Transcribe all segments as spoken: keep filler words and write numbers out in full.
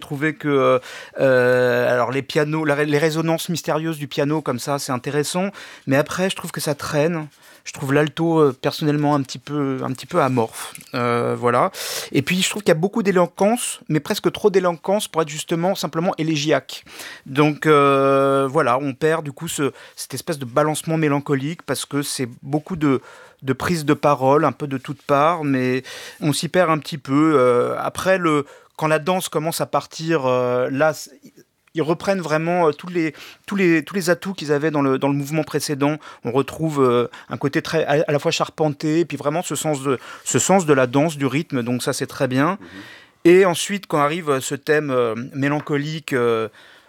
trouvais que euh, alors les pianos, la, les résonances mystérieuses du piano comme ça, c'est intéressant. Mais après, je trouve que ça traîne. Je trouve l'alto euh, personnellement un petit peu, un petit peu amorphe, euh, voilà. Et puis je trouve qu'il y a beaucoup d'éloquence, mais presque trop d'éloquence pour être justement simplement élégiaque. Donc euh, voilà, on perd du coup ce, cette espèce de balancement mélancolique parce que c'est beaucoup de de prise de parole, un peu de toutes parts, mais on s'y perd un petit peu. Euh, après le quand la danse commence à partir, euh, là. Ils reprennent vraiment euh, tous, les, tous, les, tous les atouts qu'ils avaient dans le, dans le mouvement précédent. On retrouve euh, un côté très, à, à la fois charpenté, et puis vraiment ce sens, de, ce sens de la danse, du rythme, donc ça c'est très bien. Mmh. Et ensuite, quand arrive ce thème euh, mélancolique, euh,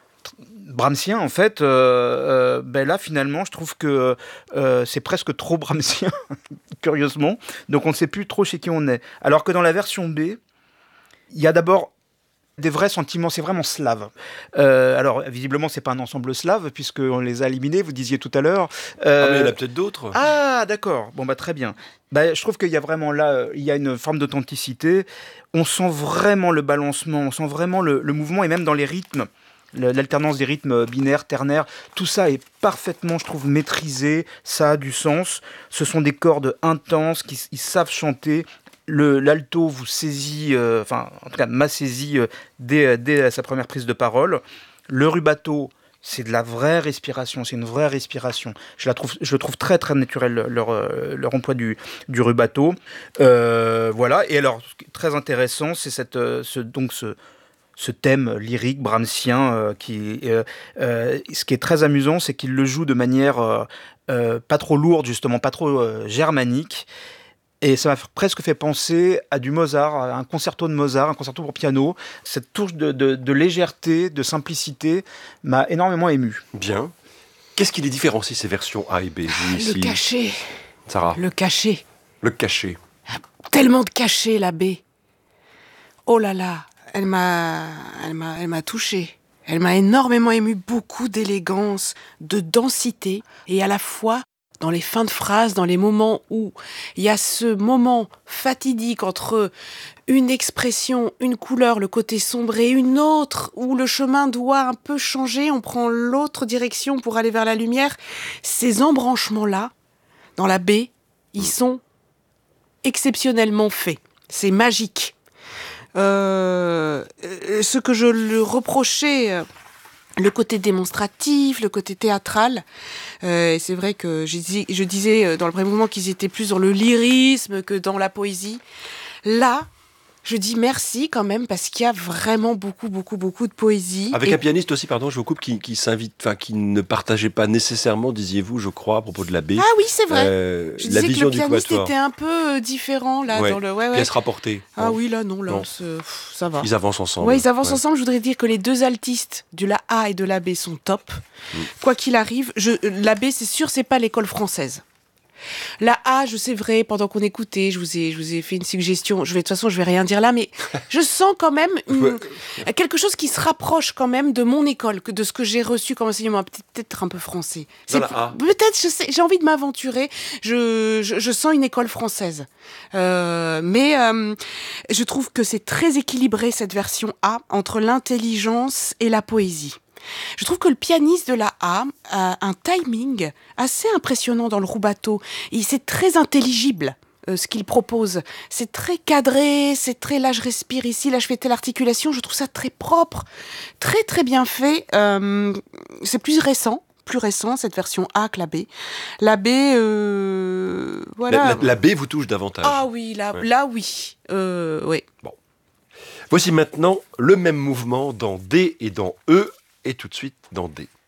brahmsien en fait, euh, euh, ben là finalement je trouve que euh, c'est presque trop brahmsien, curieusement. Donc on ne sait plus trop chez qui on est. Alors que dans la version B, il y a d'abord des vrais sentiments, c'est vraiment slave. Euh, alors, visiblement, c'est pas un ensemble slave, puisqu'on les a éliminés, vous disiez tout à l'heure. Euh... Ah, mais il y en a peut-être d'autres. Ah, d'accord. Bon, bah, très bien. Bah, je trouve qu'il y a vraiment là, il y a une forme d'authenticité. On sent vraiment le balancement, on sent vraiment le, le mouvement, et même dans les rythmes, l'alternance des rythmes binaires, ternaires, tout ça est parfaitement, je trouve, maîtrisé. Ça a du sens. Ce sont des cordes intenses qui ils savent chanter. Le, l'alto vous saisit, euh, enfin, en tout cas, m'a saisi euh, dès, dès sa première prise de parole. Le rubato, c'est de la vraie respiration, c'est une vraie respiration. Je, la trouve, je le trouve très, très naturel, leur, leur emploi du, du rubato. Euh, voilà. Et alors, ce qui est très intéressant, c'est cette, ce, donc ce, ce thème lyrique brahmsien. Euh, qui, euh, euh, ce qui est très amusant, c'est qu'il le joue de manière euh, euh, pas trop lourde, justement, pas trop euh, germanique. Et ça m'a presque fait penser à du Mozart, à un concerto de Mozart, un concerto pour piano. Cette touche de, de, de légèreté, de simplicité m'a énormément ému. Bien. Qu'est-ce qui les différencie, ces versions A et B, vous, ici ? Le cachet. Sarah ? Le cachet. Le cachet. Tellement de cachet, la B. Oh là là, elle m'a, elle m'a, elle m'a touchée. Elle m'a énormément ému, beaucoup d'élégance, de densité, et à la fois dans les fins de phrases, dans les moments où il y a ce moment fatidique entre une expression, une couleur, le côté sombre et une autre, où le chemin doit un peu changer, on prend l'autre direction pour aller vers la lumière. Ces embranchements-là, dans la B, ils sont exceptionnellement faits. C'est magique. Euh, ce que je le reprochais... Le côté démonstratif, le côté théâtral. Euh, c'est vrai que je, dis, je disais dans le premier mouvement qu'ils étaient plus dans le lyrisme que dans la poésie. Là, je dis merci quand même parce qu'il y a vraiment beaucoup, beaucoup, beaucoup de poésie. Avec et... un pianiste aussi, pardon, je vous coupe, qui, qui s'invite, enfin, qui ne partageait pas nécessairement, disiez-vous, je crois, à propos de la B. Ah oui, c'est vrai. Euh, je la disais vision que le pianiste du quatuor était un peu différent là ouais. dans le. Ouais, ouais. Pièce rapportée. Ah non. oui, là non, là non. pff, ça va. Ils avancent ensemble. Ouais, ils avancent ouais. ensemble. Je voudrais dire que les deux altistes de la A et de la B sont top. Mm. Quoi qu'il arrive, je, la B, c'est sûr, c'est pas l'école française. La A, je sais vrai, pendant qu'on écoutait, je vous ai, je vous ai fait une suggestion. Je vais, de toute façon, je vais rien dire là, mais je sens quand même une, quelque chose qui se rapproche quand même de mon école, que de ce que j'ai reçu comme enseignement, peut-être un peu français. C'est la A. Peut-être, je sais, j'ai envie de m'aventurer. Je, je, je sens une école française, euh, mais euh, je trouve que c'est très équilibré cette version A entre l'intelligence et la poésie. Je trouve que le pianiste de la A a un timing assez impressionnant dans le rubato. Et c'est très intelligible, euh, ce qu'il propose. C'est très cadré, c'est très... Là, je respire ici, là, je fais telle articulation. Je trouve ça très propre, très, très bien fait. Euh, c'est plus récent. plus récent, cette version A que la B. La B, euh, voilà. La, la, la B vous touche davantage. Ah oui, là, ouais. là oui. Euh, oui. Bon. Voici maintenant le même mouvement dans D et dans E, et tout de suite dans D.